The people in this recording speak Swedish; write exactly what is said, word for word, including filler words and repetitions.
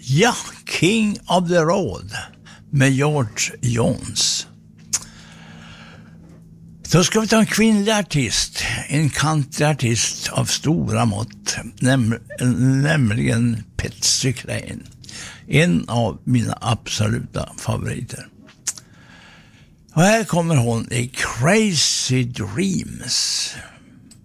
Ja, King of the Road med George Jones. Då ska vi ta en kvinnlig artist, en countryartist av stora mått, näm- nämligen Patsy Cline. En av mina absoluta favoriter. Och här kommer hon i Crazy Dreams.